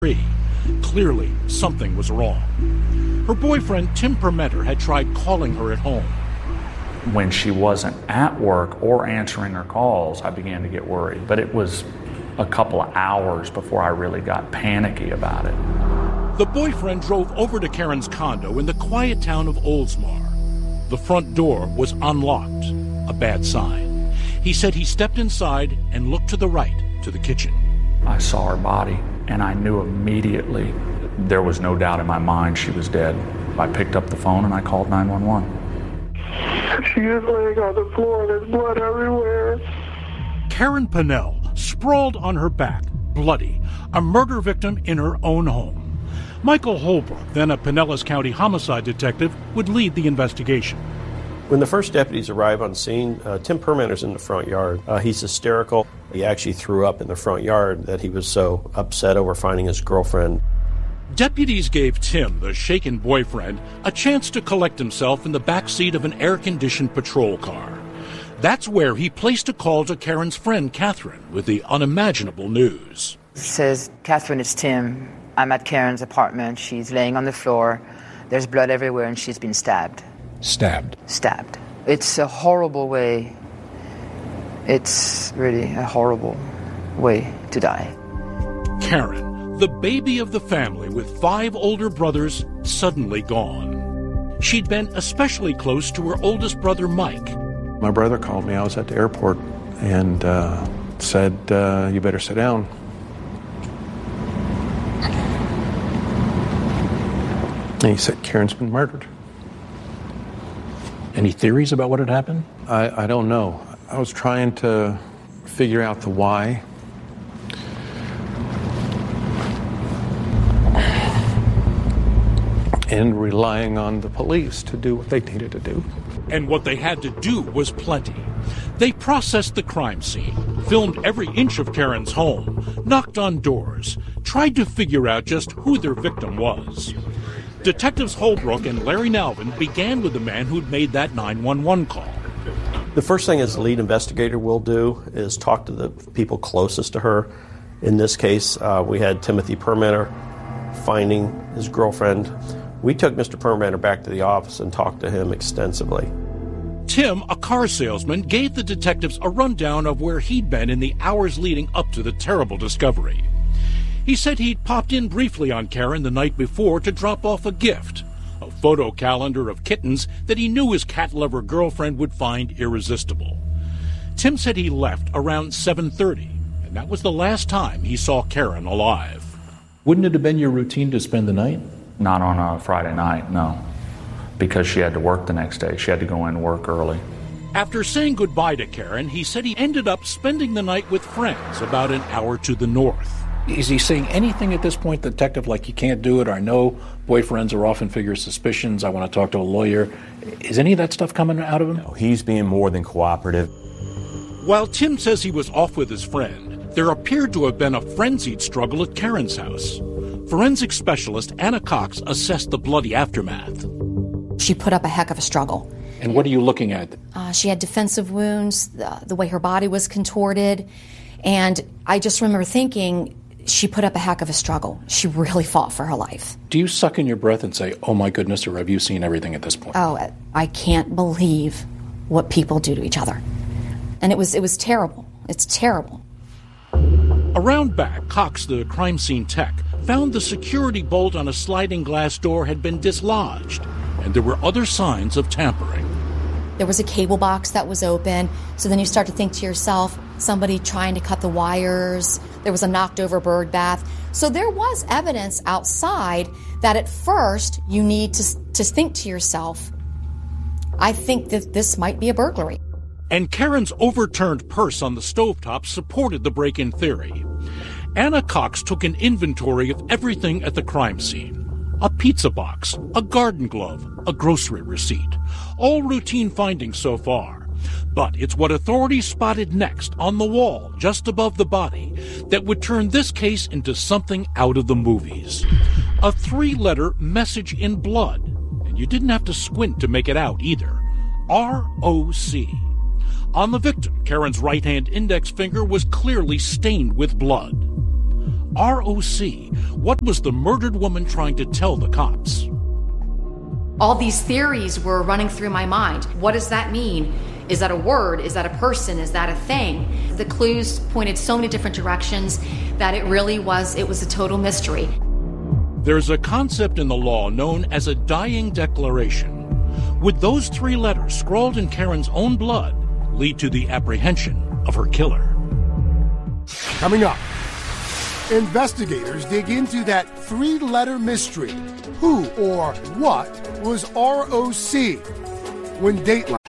Clearly, something was wrong. Her boyfriend, Tim Permenter, had tried calling her at home. When she wasn't at work or answering her calls, I began to get worried. But it was a couple of hours before I really got panicky about it. The boyfriend drove over to Karen's condo in the quiet town of Oldsmar. The front door was unlocked, a bad sign. He said he stepped inside and looked to the right, to the kitchen. I saw her body, and I knew immediately. There was no doubt in my mind she was dead. I picked up the phone and I called 911. She is laying on the floor, there's blood everywhere. Karen Pennell, sprawled on her back, bloody, a murder victim in her own home. Michael Holbrook, then a Pinellas County homicide detective, would lead the investigation. When the first deputies arrive on scene, Tim Permenter's in the front yard. He's hysterical. He actually threw up in the front yard that he was so upset over finding his girlfriend. Deputies gave Tim, the shaken boyfriend, a chance to collect himself in the back seat of an air-conditioned patrol car. That's where he placed a call to Karen's friend, Catherine, with the unimaginable news. Says, Catherine, it's Tim. I'm at Karen's apartment. She's laying on the floor. There's blood everywhere, and she's been stabbed. Stabbed? Stabbed. It's a horrible way. It's really a horrible way to die. Karen, the baby of the family with 5 older brothers, suddenly gone. She'd been especially close to her oldest brother, Mike. My brother called me. I was at the airport and said, you better sit down. And he said, Karen's been murdered. Any theories about what had happened? I don't know. I was trying to figure out the why. And relying on the police to do what they needed to do. And what they had to do was plenty. They processed the crime scene, filmed every inch of Karen's home, knocked on doors, tried to figure out just who their victim was. Detectives Holbrook and Larry Nalvin began with the man who'd made that 911 call. The first thing as the lead investigator will do is talk to the people closest to her. In this case, we had Timothy Permenter finding his girlfriend. We took Mr. Permenter back to the office and talked to him extensively. Tim, a car salesman, gave the detectives a rundown of where he'd been in the hours leading up to the terrible discovery. He said he'd popped in briefly on Karen the night before to drop off a gift, a photo calendar of kittens that he knew his cat-lover girlfriend would find irresistible. Tim said he left around 7:30, and that was the last time he saw Karen alive. Wouldn't it have been your routine to spend the night? Not on a Friday night, no. Because she had to work the next day. She had to go in and work early. After saying goodbye to Karen, he said he ended up spending the night with friends about an hour to the north. Is he saying anything at this point, detective, like you can't do it, or I know boyfriends are often figure suspicions, I want to talk to a lawyer? Is any of that stuff coming out of him? No, he's being more than cooperative. While Tim says he was off with his friend, there appeared to have been a frenzied struggle at Karen's house. Forensic specialist Anna Cox assessed the bloody aftermath. She put up a heck of a struggle. And what are you looking at? She had defensive wounds, the way her body was contorted, and I just remember thinking, she put up a heck of a struggle. She really fought for her life. Do you suck in your breath and say, oh my goodness, or have you seen everything at this point? Oh, I can't believe what people do to each other. And it was terrible. It's terrible. Around back, Cox, the crime scene tech, found the security bolt on a sliding glass door had been dislodged, and there were other signs of tampering. There was a cable box that was open, so then you start to think to yourself, somebody trying to cut the wires. There was a knocked over bird bath. So there was evidence outside that at first you need to think to yourself, I think that this might be a burglary. And Karen's overturned purse on the stovetop supported the break-in theory. Anna Cox took an inventory of everything at the crime scene. A pizza box, a garden glove, a grocery receipt. All routine findings so far. But it's what authorities spotted next on the wall just above the body that would turn this case into something out of the movies. A 3-letter message in blood. And you didn't have to squint to make it out either. R-O-C. On the victim, Karen's right-hand index finger was clearly stained with blood. ROC. What was the murdered woman trying to tell the cops? All these theories were running through my mind. What does that mean? Is that a word? Is that a person? Is that a thing? The clues pointed so many different directions that it was a total mystery. There's a concept in the law known as a dying declaration. Would those 3 letters, scrawled in Karen's own blood, lead to the apprehension of her killer? Coming up, investigators dig into that 3-letter mystery. Who or what was ROC? When Dateline